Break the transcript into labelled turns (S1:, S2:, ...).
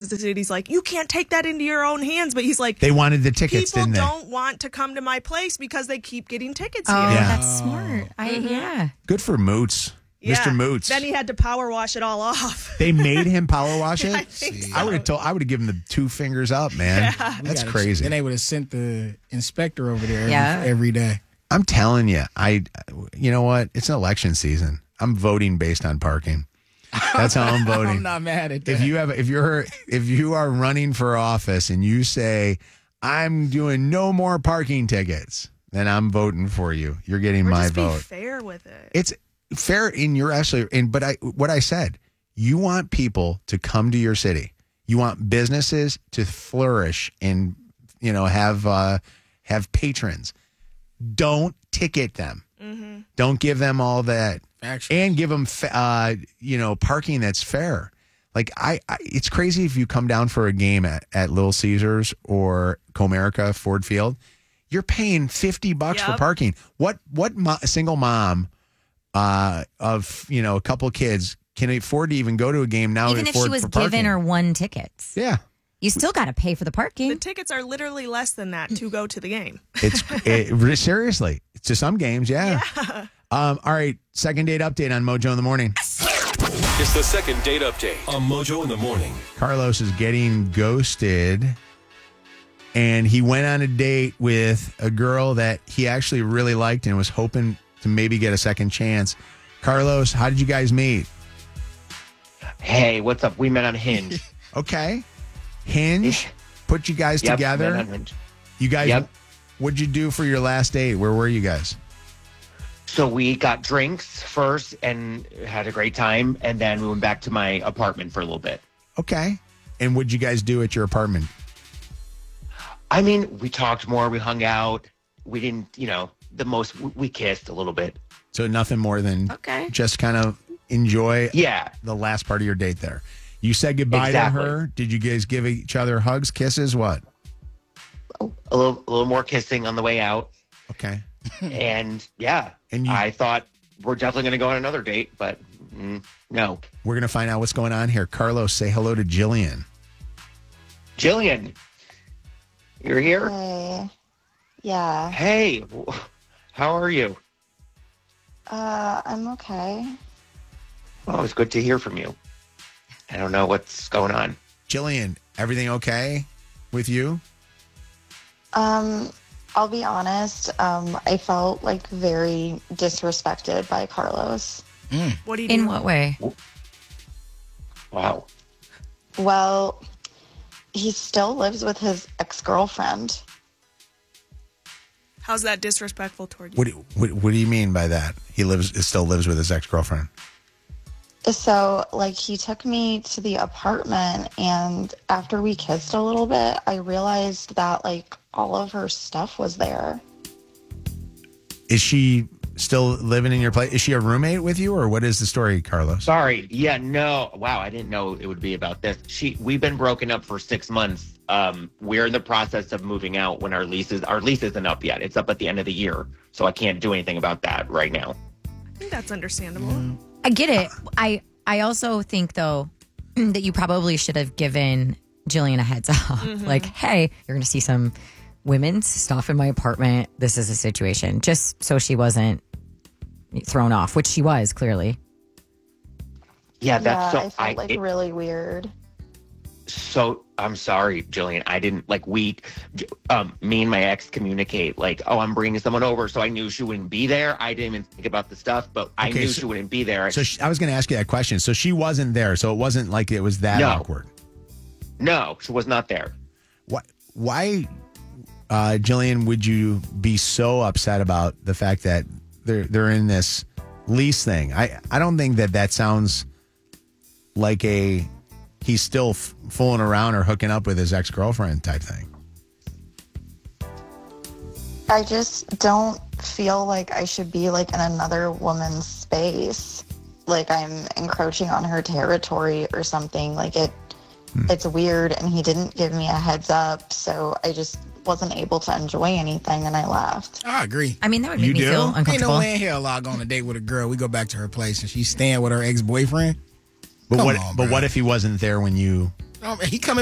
S1: the city's like, you can't take that into your own hands. But he's like,
S2: they wanted the tickets,
S1: people
S2: didn't they?
S1: don't want to come to my place because they keep getting tickets
S3: Oh,
S1: here.
S3: that's smart. Yeah.
S2: Good for Moots.
S1: Yeah.
S2: Mr. Moots.
S1: Then he had to power wash it all off.
S2: They made him power wash it?
S1: I think so.
S2: I would have given the 2 fingers up, man. That's crazy.
S4: Then they would have sent the inspector over there
S3: Yeah.
S4: every day.
S2: I'm telling you, you know what? It's an election season. I'm voting based on parking. That's how I'm voting.
S4: I'm not mad at that.
S2: If you are running for office and you say I'm doing no more parking tickets, then I'm voting for you. You're getting
S1: Or
S2: my
S1: just
S2: vote.
S1: be fair with it.
S2: It's fair, and you're actually. But what I said, you want people to come to your city. You want businesses to flourish and have patrons. Don't ticket them. Mm-hmm. Don't give them all that.
S4: Actually.
S2: And give them, parking that's fair. Like it's crazy if you come down for a game at Little Caesars or Comerica Ford Field, you're paying $50 for parking. What single mom of a couple kids can afford to even go to a game now?
S3: Even if she was given her 1 ticket.
S2: Yeah.
S3: You still got to pay for the parking.
S1: The tickets are literally less than that to go to the game.
S2: Seriously, it's to some games, yeah. All right, second date update on Mojo in the Morning.
S5: It's the second date update on Mojo in the Morning.
S2: Carlos is getting ghosted, and he went on a date with a girl that he actually really liked and was hoping to maybe get a second chance. Carlos, how did you guys meet?
S6: Hey, what's up? We met on Hinge.
S2: Okay. Hinge put you guys together.
S6: Met on Hinge.
S2: You guys, what'd you do for your last date? Where were you guys?
S6: So we got drinks first and had a great time, and then we went back to my apartment for a little bit.
S2: Okay. And what'd you guys do at your apartment?
S6: I mean, we talked more, we hung out. We didn't, we kissed a little bit.
S2: So nothing more than just kind of enjoy the last part of your date there. You said goodbye to her. Did you guys give each other hugs, kisses, what?
S6: A little more kissing on the way out.
S2: Okay.
S6: And I thought we're definitely going to go on another date, but no.
S2: We're going to find out what's going on here. Carlos, say hello to Jillian.
S6: Jillian, you're here?
S7: Hey. Yeah.
S6: Hey, how are you?
S7: I'm okay.
S6: Well, it's good to hear from you. I don't know what's going on.
S2: Jillian, everything okay with you?
S7: I'll be honest. I felt very disrespected by Carlos.
S1: What do you do?
S3: In what way?
S6: Wow.
S7: Well, he still lives with his ex-girlfriend.
S1: How's that disrespectful toward you?
S2: What do you mean by that? He still lives with his ex-girlfriend.
S7: So, he took me to the apartment, and after we kissed a little bit, I realized that, all of her stuff was there.
S2: Is she still living in your place? Is she a roommate with you, or what is the story, Carlos?
S6: Sorry. Yeah, no. Wow, I didn't know it would be about this. We've been broken up for 6 months. We're in the process of moving out when our lease isn't up yet. It's up at the end of the year, so I can't do anything about that right now.
S1: I think that's understandable.
S3: I get it. I also think, though, that you probably should have given Jillian a heads up. Mm-hmm. Hey, you're going to see some women's stuff in my apartment. This is a situation. Just so she wasn't thrown off, which she was, clearly.
S6: Yeah, that's
S7: I felt really weird.
S6: So I'm sorry, Jillian. I didn't me and my ex communicate I'm bringing someone over. So I knew she wouldn't be there. I didn't even think about the stuff, but I knew she wouldn't be there.
S2: So I was going to ask you that question. So she wasn't there. So it wasn't like it was that awkward.
S6: No, she was not there.
S2: Why, Jillian, would you be so upset about the fact that they're in this lease thing? I don't think that sounds like he's still fooling around or hooking up with his ex-girlfriend type thing.
S7: I just don't feel like I should be in another woman's space. I'm encroaching on her territory or something. It's weird, and he didn't give me a heads up, so I just wasn't able to enjoy anything, and I left.
S4: I agree.
S3: I mean, that would make me feel uncomfortable.
S4: Ain't no way in hell I'll go on a date with a girl. We go back to her place, and she's staying with her ex-boyfriend.
S2: But what if he wasn't there when you...
S4: He coming